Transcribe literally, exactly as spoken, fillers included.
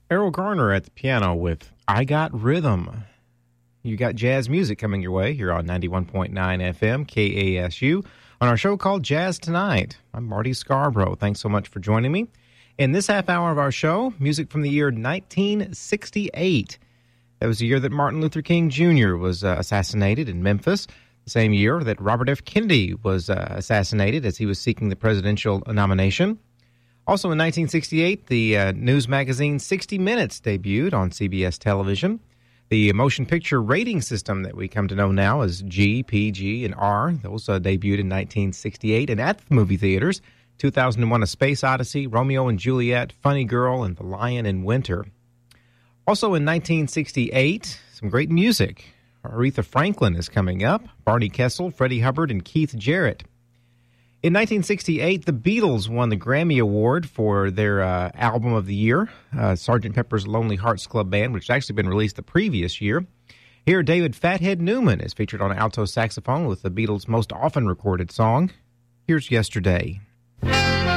Errol Garner at the piano with I Got Rhythm. You got jazz music coming your way here on ninety-one point nine F M, K A S U, on our show called Jazz Tonight. I'm Marty Scarborough. Thanks so much for joining me. In this half hour of our show, music from the year nineteen sixty-eight. That was the year that Martin Luther King Junior was uh, assassinated in Memphis, the same year that Robert F. Kennedy was uh, assassinated as he was seeking the presidential nomination. Also in nineteen sixty-eight, the uh, news magazine sixty minutes debuted on C B S television. The motion picture rating system that we come to know now as G, P, G, and R, those uh, debuted in nineteen sixty-eight. And at the movie theaters, two thousand one, A Space Odyssey, Romeo and Juliet, Funny Girl, and The Lion in Winter. Also in nineteen sixty-eight, some great music. Aretha Franklin is coming up, Barney Kessel, Freddie Hubbard, and Keith Jarrett. In nineteen sixty-eight, the Beatles won the Grammy Award for their uh, Album of the Year, uh, Sergeant Pepper's Lonely Hearts Club Band, which had actually been released the previous year. Here, David Fathead Newman is featured on alto saxophone with the Beatles' most often recorded song, Here's Yesterday.